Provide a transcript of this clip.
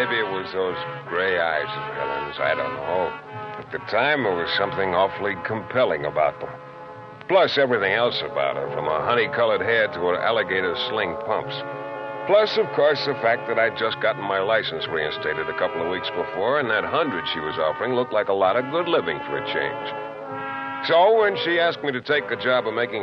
maybe it was those gray eyes of Helen's. I don't know. At the time, there was something awfully compelling about them. Plus everything else about her, from her honey-colored hair to her alligator sling pumps. Plus, of course, the fact that I'd just gotten my license reinstated a couple of weeks before, and that 100 she was offering looked like a lot of good living for a change. So when she asked me to take the job of making